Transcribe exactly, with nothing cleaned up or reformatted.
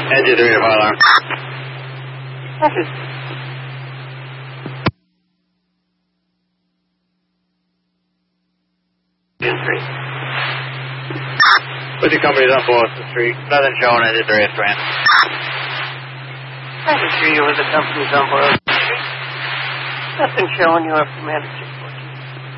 Engine three to fire alarm. Engine. Engine three. What's your company's on Boston Street? Nothing showing. Engine three is ran. Engine three, you with the company's on Boston Street. Nothing showing you up to manage it.